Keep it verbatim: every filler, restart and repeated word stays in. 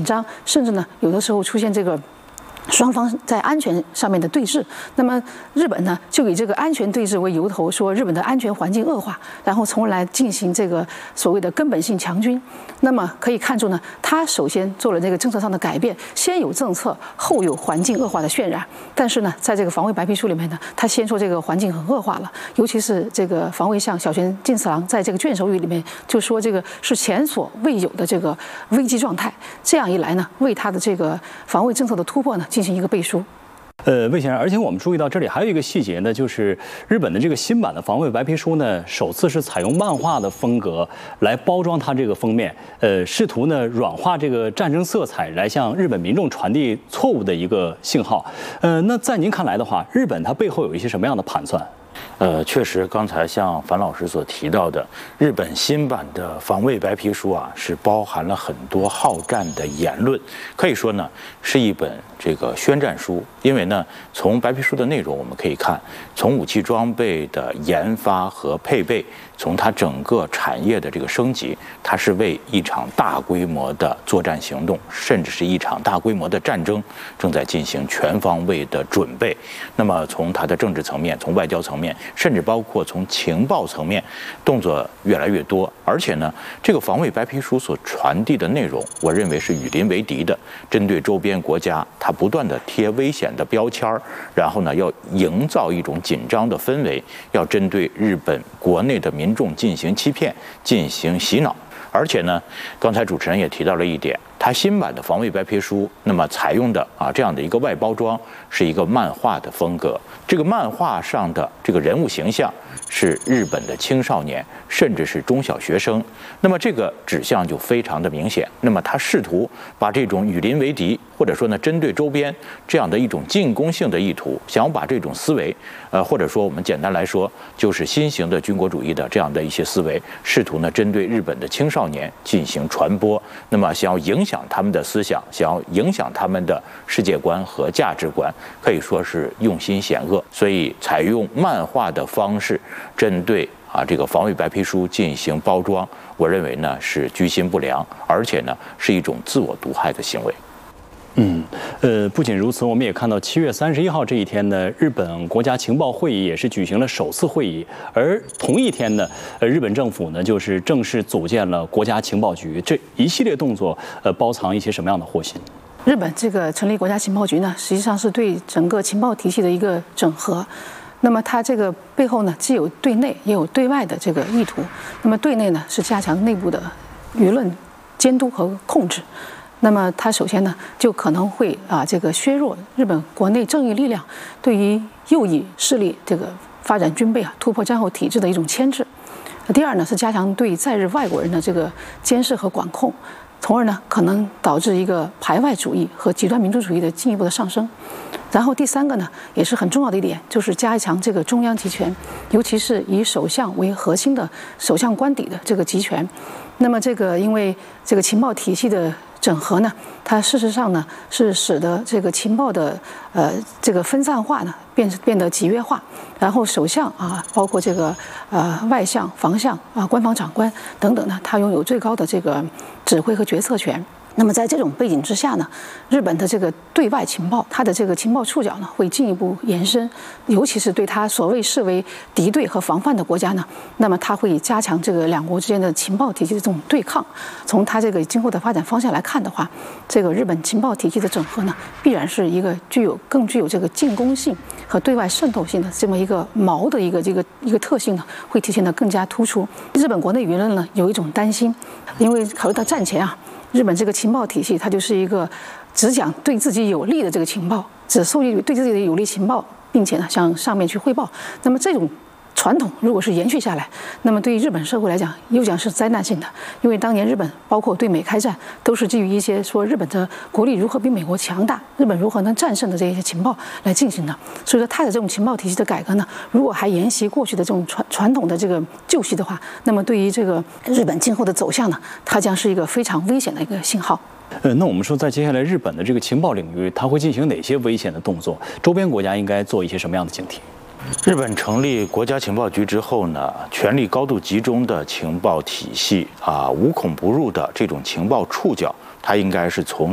张，甚至呢有的时候出现这个。双方在安全上面的对峙，那么日本呢就以这个安全对峙为由头，说日本的安全环境恶化，然后从而来进行这个所谓的根本性强军。那么可以看出呢，他首先做了这个政策上的改变，先有政策，后有环境恶化的渲染。但是呢，在这个防卫白皮书里面呢，他先说这个环境很恶化了，尤其是这个防卫相小泉进次郎在这个卷首语里面就说这个是前所未有的这个危机状态。这样一来呢，为他的这个防卫政策的突破呢进行一个背书。 呃，魏先生，而且我们注意到这里还有一个细节呢，就是日本的这个新版的防卫白皮书呢，首次是采用漫画的风格来包装它这个封面，呃，试图呢软化这个战争色彩，来向日本民众传递错误的一个信号。呃，那在您看来的话，日本它背后有一些什么样的盘算？ 呃，确实，刚才像樊老师所提到的，日本新版的防卫白皮书啊，是包含了很多好战的言论，可以说呢，是一本这个宣战书。因为呢，从白皮书的内容我们可以看，从武器装备的研发和配备，从它整个产业的这个升级，它是为一场大规模的作战行动，甚至是一场大规模的战争正在进行全方位的准备。那么从它的政治层面，从外交层面，甚至包括从情报层面，动作越来越多。而且呢，这个防卫白皮书所传递的内容，我认为是与邻为敌的，针对周边国家，它不断的贴危险的标签儿，然后呢，要营造一种紧张的氛围，要针对日本国内的民众进行欺骗，进行洗脑。而且呢，刚才主持人也提到了一点，它新版的防卫白皮书，那么采用的啊这样的一个外包装是一个漫画的风格。这个漫画上的这个人物形象是日本的青少年，甚至是中小学生。那么这个指向就非常的明显。那么他试图把这种与邻为敌，或者说呢针对周边这样的一种进攻性的意图，想要把这种思维，呃或者说我们简单来说，就是新型的军国主义的这样的一些思维，试图呢针对日本的青少年进行传播。那么想要影响他们的思想，想要影响他们的世界观和价值观，可以说是用心险恶。所以采用漫画的方式针对啊这个防卫白皮书进行包装，我认为呢是居心不良，而且呢是一种自我毒害的行为。 嗯，呃，不仅如此，我们也看到七月三十一号这一天呢，日本国家情报会议也是举行了首次会议，而同一天呢，呃，日本政府呢就是正式组建了国家情报局，这一系列动作，呃，包藏一些什么样的祸心？ 日本这个成立国家情报局呢，实际上是对整个情报体系的一个整合。那么它这个背后呢，既有对内也有对外的这个意图。那么对内呢，是加强内部的舆论监督和控制。那么它首先呢，就可能会啊这个削弱日本国内正义力量对于右翼势力这个发展军备啊、突破战后体制的一种牵制。第二呢，是加强对在日外国人的这个监视和管控。从而呢，可能导致一个排外主义和极端民族主义的进一步的上升。然后第三个呢，也是很重要的一点，就是加强这个中央集权，尤其是以首相为核心的首相官邸的这个集权。那么这个因为这个情报体系的整合呢，它事实上呢是使得这个情报的呃这个分散化呢变变得集约化，然后首相啊，包括这个呃外相、防相啊、官方长官等等呢，他拥有最高的这个指挥和决策权。那么在这种背景之下呢，日本的这个对外情报，它的这个情报触角呢会进一步延伸，尤其是对它所谓视为敌对和防范的国家呢，那么它会加强这个两国之间的情报体系的这种对抗。从它这个今后的发展方向来看的话，这个日本情报体系的整合呢，必然是一个具有更具有这个进攻性和对外渗透性的这么一个矛的一个这个一个特性呢，会体现得更加突出。日本国内舆论呢有一种担心，因为考虑到战前啊。日本这个情报体系，它就是一个只讲对自己有利的这个情报，只收集对自己的有利情报，并且呢向上面去汇报。那么这种传统如果是延续下来，那么对于日本社会来讲，又将是灾难性的。因为当年日本包括对美开战，都是基于一些说日本的国力如何比美国强大，日本如何能战胜的这些情报来进行的。所以说，它的这种情报体系的改革呢，如果还沿袭过去的这种传传统的这个旧习的话，那么对于这个日本今后的走向呢，它将是一个非常危险的一个信号。 呃，那我们说，在接下来日本的这个情报领域，它会进行哪些危险的动作？周边国家应该做一些什么样的警惕？ 日本成立国家情报局之后呢，权力高度集中的情报体系啊，无孔不入的这种情报触角，它应该是从